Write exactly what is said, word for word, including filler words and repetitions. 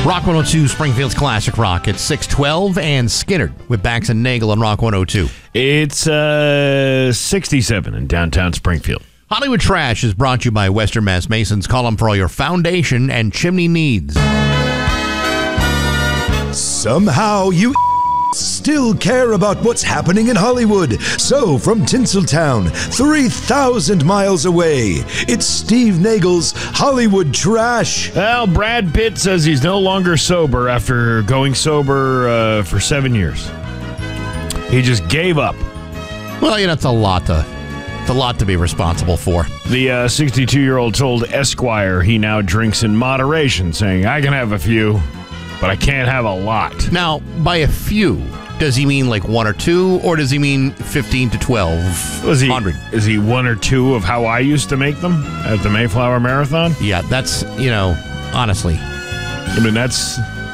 Rock one oh two, Springfield's Classic Rock. It's six twelve and Skinnerd with Bax and Nagel on Rock one oh two. It's uh, sixty-seven in downtown Springfield. Hollywood Trash is brought to you by Western Mass Masons. Call them for all your foundation and chimney needs. Somehow you still care about what's happening in Hollywood. So, from Tinseltown, three thousand miles away, it's Steve Nagel's Hollywood Trash. Well, Brad Pitt says he's no longer sober after going sober uh, for seven years. He just gave up. Well, you know, it's a lot to, it's a lot to be responsible for. The uh, sixty-two-year-old told Esquire he now drinks in moderation, saying, I can have a few, but I can't have a lot. Now, by a few, does he mean like one or two, or does he mean fifteen to twelve? Was he, hundred? Is he one or two of how I used to make them at the Mayflower Marathon? Yeah, that's, you know, honestly. I mean, that's